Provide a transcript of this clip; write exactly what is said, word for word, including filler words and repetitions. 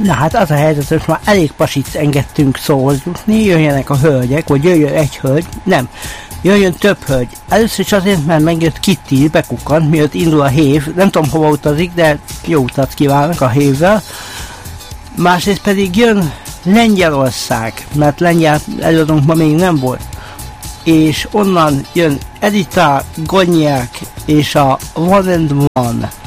Na hát az a helyzet, hogy már elég pasit engedtünk szóhoz jutni, jöjjenek a hölgyek, vagy jöjjön egy hölgy, nem, jöjjön több hölgy. Először is azért, mert megjött Kitty, bekukkant, miatt indul a hév, nem tudom hova utazik, de jó utat kívánok a hévvel. Másrészt pedig jön Lengyelország, mert lengyel előadónk ma még nem volt. És onnan jön Edita Gonyák és a One and One.